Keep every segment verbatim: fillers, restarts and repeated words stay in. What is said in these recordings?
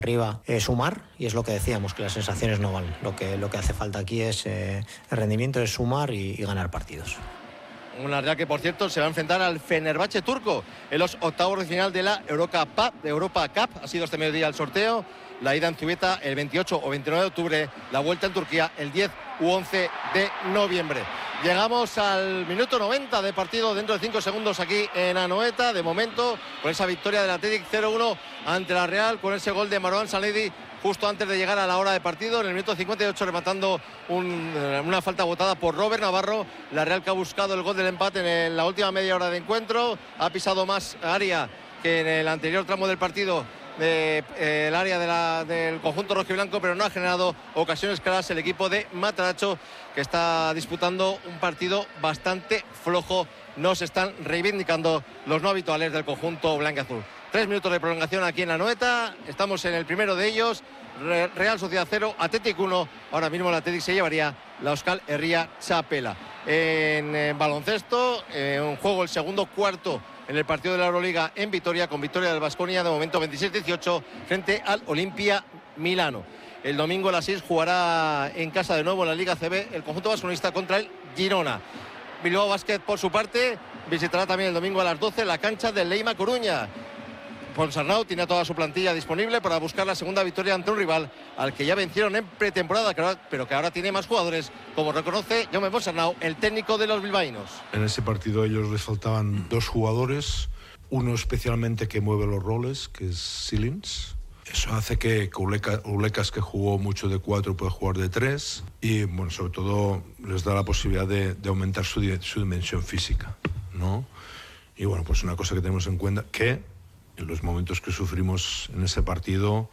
Arriba eh, sumar, y es lo que decíamos, que las sensaciones no valen. Lo que, lo que hace falta aquí es eh, el rendimiento, es sumar y, y ganar partidos. Una Real que, por cierto, se va a enfrentar al Fenerbahce turco en los octavos de final de la Europa Cup, de Europa Cup. Ha sido este mediodía el sorteo. La ida en Zubeta el veintiocho o veintinueve de octubre, la vuelta en Turquía el diez u once de noviembre. Llegamos al minuto noventa de partido, dentro de cinco segundos aquí en Anoeta. De momento, con esa victoria del Athletic cero uno ante la Real, con ese gol de Marwan Sanedi justo antes de llegar a la hora de partido, en el minuto cincuenta y ocho, rematando un, una falta botada por Robert Navarro. La Real que ha buscado el gol del empate en la última media hora de encuentro, ha pisado más área que en el anterior tramo del partido, de, eh, el área de la, del conjunto rojiblanco, pero no ha generado ocasiones claras el equipo de Matracho, que está disputando un partido bastante flojo. No se están reivindicando los no habituales del conjunto blanco-azul. Tres minutos de prolongación aquí en la Anoeta. Estamos en el primero de ellos. Real Sociedad cero, Athletic uno. Ahora mismo el Athletic se llevaría la Euskal Herria Txapela. En, en baloncesto, en un juego el segundo cuarto en el partido de la Euroliga en Vitoria, con victoria del Baskonia de momento veintiséis dieciocho frente al Olimpia Milano. El domingo a las seis jugará en casa de nuevo en la Liga C B el conjunto vasconista contra el Girona. Bilbao Basket, por su parte, visitará también el domingo a las doce la cancha del Leima Coruña. Ponsarnau tiene toda su plantilla disponible para buscar la segunda victoria ante un rival al que ya vencieron en pretemporada, pero que ahora tiene más jugadores, como reconoce Jaume Ponsarnau, el técnico de los bilbaínos. En ese partido a ellos les faltaban dos jugadores, uno especialmente que mueve los roles, que es Silins. Eso hace que Ulecas, que jugó mucho de cuatro, pueda jugar de tres, y bueno, sobre todo les da la posibilidad de, de aumentar su, su dimensión física, ¿no? Y bueno, pues una cosa que tenemos en cuenta, que en los momentos que sufrimos en ese partido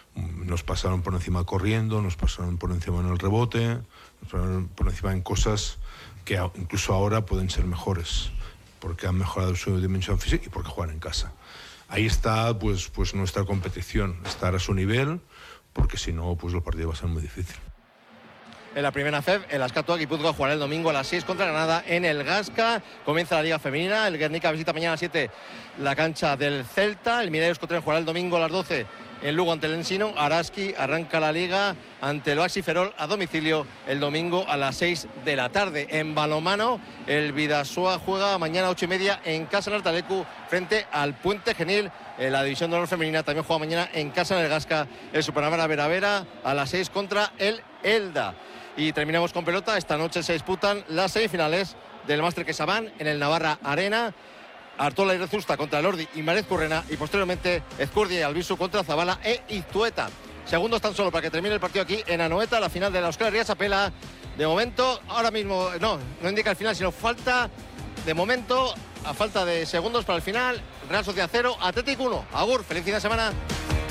nos pasaron por encima corriendo, nos pasaron por encima en el rebote, nos pasaron por encima en cosas que incluso ahora pueden ser mejores, porque han mejorado su dimensión física y porque juegan en casa. Ahí está pues, pues nuestra competición, estar a su nivel, porque si no, pues el partido va a ser muy difícil. En la primera F E B, el Askatu Guipúzcoa jugará el domingo a las seis contra Granada en el Gasca. Comienza la Liga Femenina, el Guernica visita mañana a las siete la cancha del Celta. El Mireia Euskotren jugará el domingo a las doce en Lugo ante el Ensino. Araski arranca la Liga ante el Baxi Ferrol a domicilio el domingo a las seis de la tarde. En balonmano, el Bidasoa juega mañana a ocho y media en casa en Artalecu frente al Puente Genil. En la división de honor femenina también juega mañana en casa en el Gasca el Supernavara Veravera a las seis contra el Elda. Y terminamos con pelota. Esta noche se disputan las semifinales del Máster Quesabán en el Navarra Arena. Artola y Rezusta contra el Ordi y Marez Currena, y posteriormente Ezcurdia y Albisu contra Zabala e Iztueta. Segundos tan solo para que termine el partido aquí en Anoeta, la final de la Euskal Herria Txapela. De momento, ahora mismo, no, no indica el final, sino falta, de momento, a falta de segundos para el final, Real Sociedad cero, Athletic uno. Agur, feliz fin de semana.